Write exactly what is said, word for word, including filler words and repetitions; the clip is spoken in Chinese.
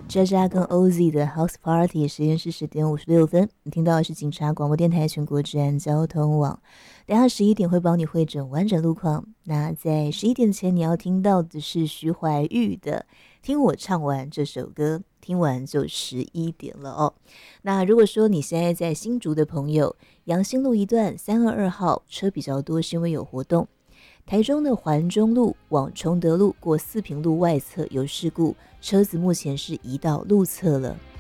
渣渣跟 O Z 的 House Party， 时间是十点五十六分。你听到的是警察广播电台全国治安交通网。等下十一点会帮你汇整完整路况。那在十一点前，你要听到的是徐怀钰的《听我唱完这首歌》，听完就十一点了哦。那如果说你现在在新竹的朋友，阳新路一段三二二号车比较多，是因为有活动。台中的环中路往崇德路过四平路外侧有事故，车子目前是移到路侧了。